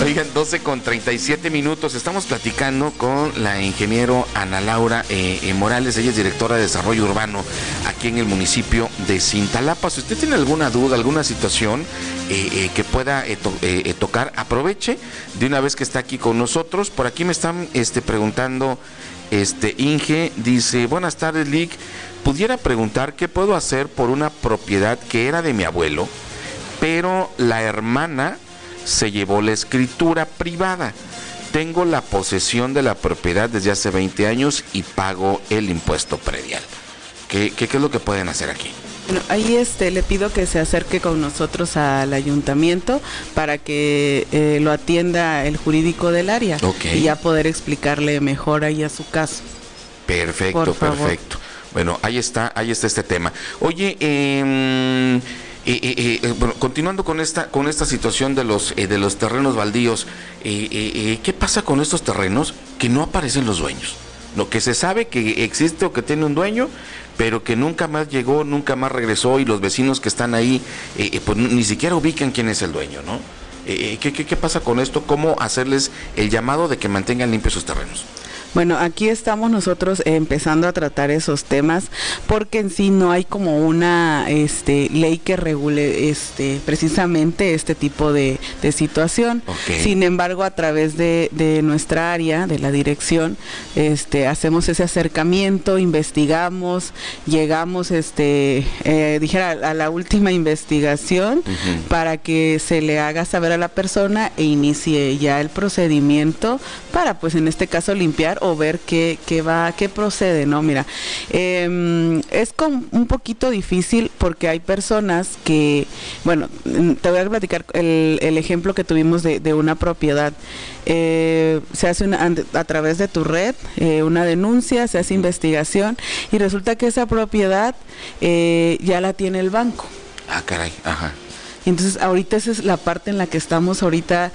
Oigan, 12:37. Estamos platicando con la ingeniero Ana Laura Morales. Ella es directora de Desarrollo Urbano aquí en el municipio de Cintalapa. Si usted tiene alguna duda, alguna situación que pueda tocar, aproveche de una vez que está aquí con nosotros. Por aquí me están preguntando, Inge, dice, buenas tardes, Lic. ¿Pudiera preguntar qué puedo hacer por una propiedad que era de mi abuelo, pero la hermana se llevó la escritura privada? Tengo la posesión de la propiedad desde hace 20 años y pago el impuesto predial. ¿Qué es lo que pueden hacer aquí? Bueno, ahí le pido que se acerque con nosotros al ayuntamiento para que lo atienda el jurídico del área. Okay. Y ya poder explicarle mejor ahí a su caso. Perfecto, perfecto. Bueno, ahí está este tema. Oye, bueno, continuando con esta situación de los terrenos baldíos, ¿qué pasa con estos terrenos que no aparecen los dueños? Lo que se sabe que existe o que tiene un dueño, pero que nunca más llegó, nunca más regresó, y los vecinos que están ahí pues ni siquiera ubican quién es el dueño, ¿no? ¿Qué pasa con esto? ¿Cómo hacerles el llamado de que mantengan limpios sus terrenos? Bueno, aquí estamos nosotros empezando a tratar esos temas, porque en sí no hay como una ley que regule precisamente este tipo de situación. Okay. Sin embargo, a través de nuestra área, de la dirección, hacemos ese acercamiento, investigamos, llegamos a la última investigación, uh-huh, para que se le haga saber a la persona e inicie ya el procedimiento para, pues en este caso, limpiar o ver qué procede, ¿no? Mira, es un poquito difícil porque hay personas que, bueno, te voy a platicar el ejemplo que tuvimos de una propiedad. Se hace a través de tu red una denuncia, se hace investigación y resulta que esa propiedad ya la tiene el banco. Ah, caray, ajá. Entonces, ahorita esa es la parte en la que estamos ahorita,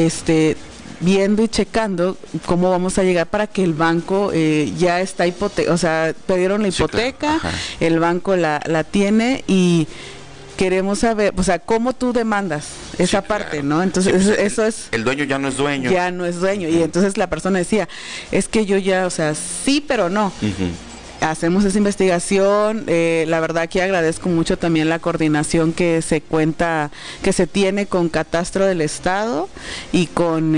viendo y checando cómo vamos a llegar para que el banco ya está o sea, pidieron la hipoteca, sí, claro, el banco la tiene y queremos saber, o sea, cómo tú demandas esa, sí, parte, claro, ¿no? Entonces, sí, eso es... El dueño ya no es dueño. Ya no es dueño, y entonces la persona decía, es que yo ya, o sea, sí, pero no. Uh-huh. Hacemos esa investigación, la verdad que agradezco mucho también la coordinación que se tiene con Catastro del Estado y con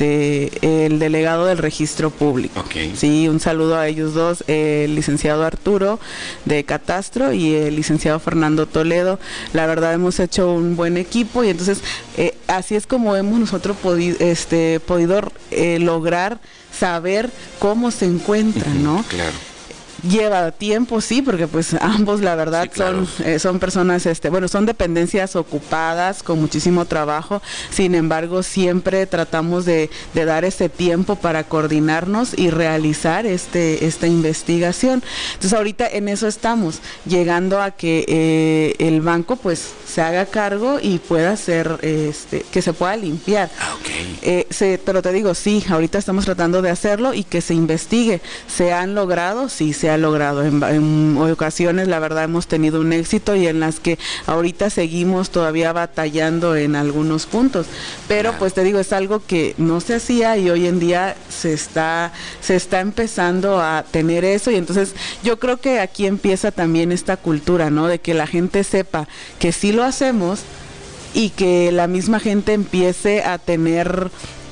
el delegado del Registro Público. Okay. Sí, un saludo a ellos dos, el licenciado Arturo de Catastro y el licenciado Fernando Toledo. La verdad hemos hecho un buen equipo y entonces así es como hemos nosotros podido lograr saber cómo se encuentran, ¿no? Claro. Lleva tiempo, sí, porque pues ambos la verdad, sí, claro, son personas, son dependencias ocupadas con muchísimo trabajo. Sin embargo, siempre tratamos de dar ese tiempo para coordinarnos y realizar esta investigación. Entonces ahorita en eso estamos, llegando a que el banco pues se haga cargo y pueda hacer, que se pueda limpiar. Okay. Pero te digo, sí, ahorita estamos tratando de hacerlo y que se investigue. ¿Se han logrado? Sí, se ha logrado. En ocasiones, la verdad, hemos tenido un éxito y en las que ahorita seguimos todavía batallando en algunos puntos. Pero pues te digo, es algo que no se hacía y hoy en día se está empezando a tener eso, y entonces yo creo que aquí empieza también esta cultura, ¿no? De que la gente sepa que sí lo hacemos y que la misma gente empiece a tener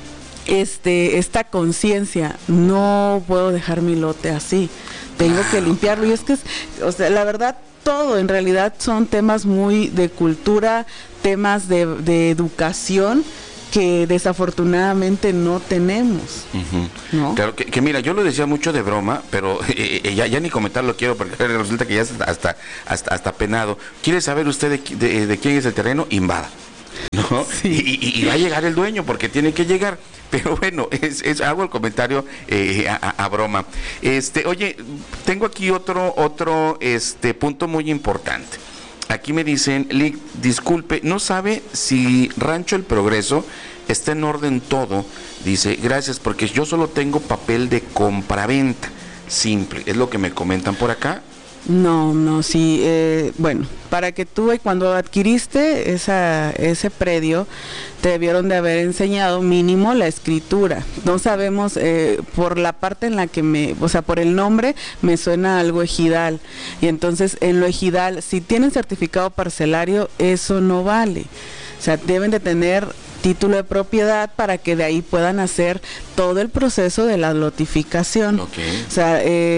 esta conciencia. No puedo dejar mi lote así, tengo que limpiarlo. Y es que la verdad, todo en realidad son temas muy de cultura, temas de educación que desafortunadamente no tenemos. Uh-huh. ¿No? Claro, que mira, yo lo decía mucho de broma, pero ya ni comentarlo quiero porque resulta que ya es hasta penado. ¿Quiere saber usted de quién es el terreno? Invada, ¿no? Sí. Y va a llegar el dueño porque tiene que llegar. Pero bueno, hago el comentario a broma. Oye, tengo aquí otro punto muy importante. Aquí me dicen, Lic, disculpe, no sabe si Rancho El Progreso está en orden todo. Dice, gracias, porque yo solo tengo papel de compraventa simple. Es lo que me comentan por acá. No, sí, bueno, para que tú cuando adquiriste ese predio, te debieron de haber enseñado mínimo la escritura. No sabemos, por la parte en la que o sea, por el nombre me suena algo ejidal. Y entonces en lo ejidal, si tienen certificado parcelario, eso no vale. O sea, deben de tener título de propiedad para que de ahí puedan hacer todo el proceso de la lotificación. Okay. O sea,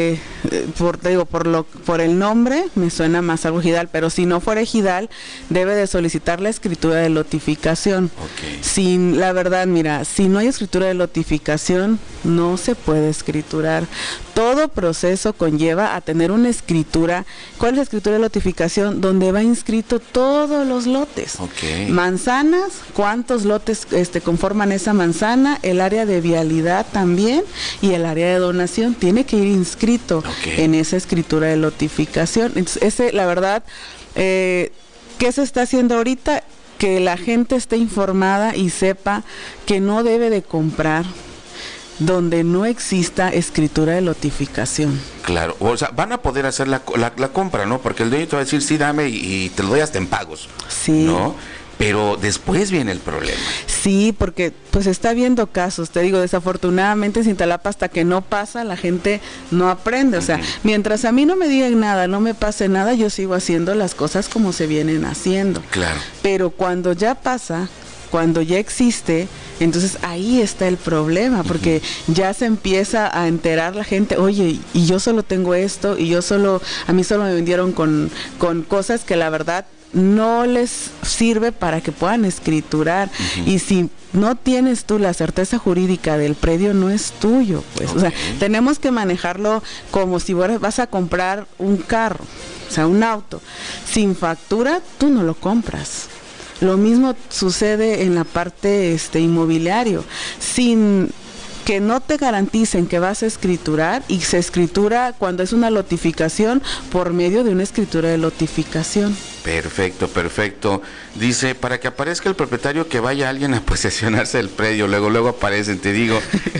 por el nombre me suena más algo ejidal, pero si no fuera ejidal, debe de solicitar la escritura de lotificación. Okay. La verdad, mira, si no hay escritura de lotificación, no se puede escriturar. Todo proceso conlleva a tener una escritura. ¿Cuál es la escritura de lotificación? Donde va inscrito todos los lotes. Okay. Manzanas, cuántos lotes conforman esa manzana, el área de vialidad también y el área de donación tiene que ir inscrito en esa escritura de lotificación. Entonces, la verdad, ¿qué se está haciendo ahorita? Que la gente esté informada y sepa que no debe de comprar donde no exista escritura de lotificación. Claro, o sea, van a poder hacer la compra, ¿no? Porque el dueño te va a decir, sí, dame y te lo doy hasta en pagos. Sí. ¿No? Pero después viene el problema. Sí, porque pues está viendo casos, te digo, desafortunadamente en Cintalapa hasta que no pasa, la gente no aprende. O sea, mientras a mí no me digan nada, no me pase nada, yo sigo haciendo las cosas como se vienen haciendo. Claro. Pero cuando ya pasa, cuando ya existe, entonces ahí está el problema, porque ya se empieza a enterar la gente, oye, y yo solo tengo esto, a mí solo me vendieron con cosas que la verdad no les sirve para que puedan escriturar. Y si no tienes tú la certeza jurídica del predio, no es tuyo, pues. O sea, tenemos que manejarlo como si vas a comprar un carro, o sea, un auto. Sin factura, tú no lo compras. Lo mismo sucede en la parte inmobiliario. Sin que no te garanticen que vas a escriturar, y se escritura cuando es una lotificación por medio de una escritura de lotificación. Perfecto, perfecto. Dice, para que aparezca el propietario, que vaya alguien a posesionarse del predio, luego aparecen, te digo.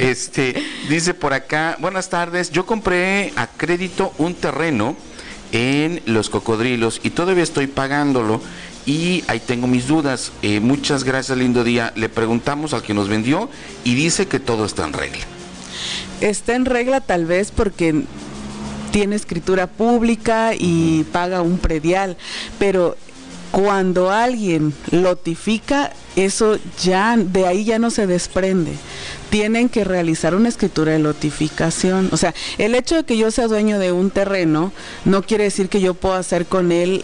Dice por acá, buenas tardes, yo compré a crédito un terreno en Los Cocodrilos y todavía estoy pagándolo. Y ahí tengo mis dudas. Muchas gracias, lindo día. Le preguntamos al que nos vendió y dice que todo está en regla. Está en regla tal vez porque tiene escritura pública y paga un predial, pero cuando alguien lotifica, eso ya, de ahí ya no se desprende. Tienen que realizar una escritura de lotificación. O sea, el hecho de que yo sea dueño de un terreno no quiere decir que yo pueda hacer con él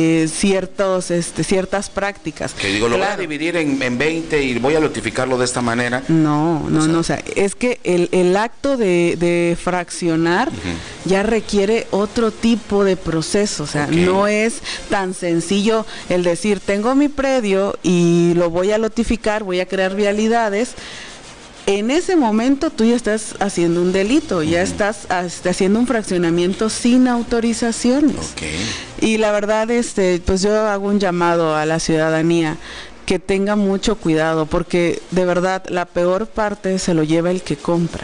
ciertas prácticas. Que digo, lo voy a dividir en 20 y voy a lotificarlo de esta manera. No, o sea, es que el acto de fraccionar ya requiere otro tipo de proceso. O sea, no es tan sencillo el decir, tengo mi predio y lo voy a lotificar, voy a crear vialidades. En ese momento tú ya estás haciendo un delito, ya estás haciendo un fraccionamiento sin autorizaciones. Y la verdad, pues yo hago un llamado a la ciudadanía que tenga mucho cuidado, porque de verdad la peor parte se lo lleva el que compra.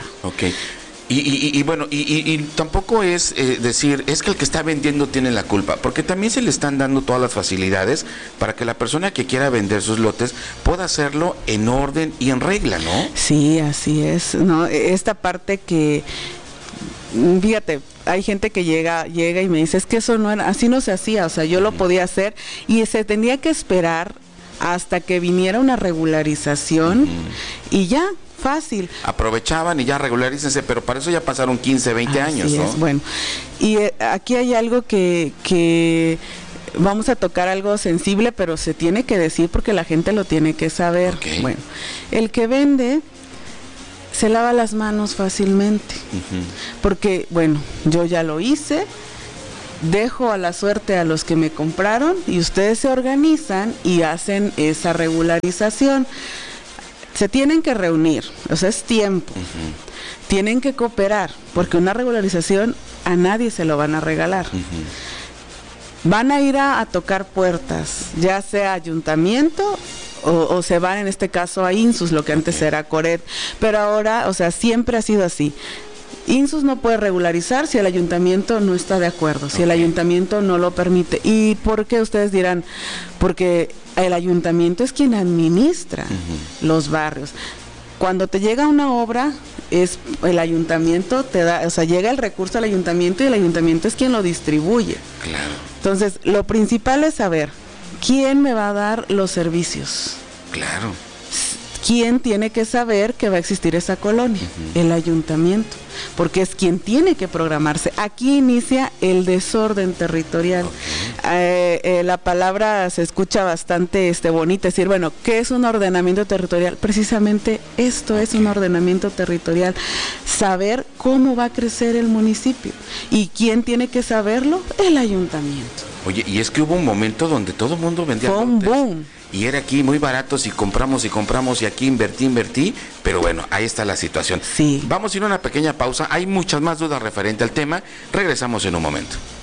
Y bueno, y tampoco es decir, es que el que está vendiendo tiene la culpa, porque también se le están dando todas las facilidades para que la persona que quiera vender sus lotes pueda hacerlo en orden y en regla, ¿no? Sí, así es, ¿no? Esta parte que, fíjate, hay gente que llega y me dice, es que eso no era, así no se hacía, o sea, yo lo podía hacer y se tenía que esperar hasta que viniera una regularización y ya. Fácil. Aprovechaban y ya regularícense, pero para eso ya pasaron 15, 20 años, ¿no? Bueno, y aquí hay algo que vamos a tocar algo sensible, pero se tiene que decir porque la gente lo tiene que saber. Bueno, el que vende se lava las manos fácilmente, porque, bueno, yo ya lo hice, dejo a la suerte a los que me compraron y ustedes se organizan y hacen esa regularización. Se tienen que reunir, o sea, es tiempo. Tienen que cooperar, porque una regularización a nadie se lo van a regalar. Van a ir a tocar puertas, ya sea ayuntamiento o se van en este caso a INSUS, lo que antes era Coret. Pero ahora, o sea, siempre ha sido así. INSUS no puede regularizar si el ayuntamiento no está de acuerdo, si el ayuntamiento no lo permite. ¿Y por qué? Ustedes dirán, porque el ayuntamiento es quien administra los barrios. Cuando te llega una obra, es el ayuntamiento te da, o sea, llega el recurso al ayuntamiento y el ayuntamiento es quien lo distribuye. Claro. Entonces, lo principal es saber quién me va a dar los servicios. Claro. ¿Quién tiene que saber que va a existir esa colonia? El ayuntamiento, porque es quien tiene que programarse. Aquí inicia el desorden territorial. La palabra se escucha bastante bonita, decir, bueno, ¿qué es un ordenamiento territorial? Precisamente esto es un ordenamiento territorial. Saber cómo va a crecer el municipio. ¿Y quién tiene que saberlo? El ayuntamiento. Oye, y es que hubo un momento donde todo el mundo vendía lotes. Fue un boom. Y era aquí muy baratos y compramos y aquí invertí, pero bueno, ahí está la situación. Sí. Vamos a ir a una pequeña pausa, hay muchas más dudas referente al tema, regresamos en un momento.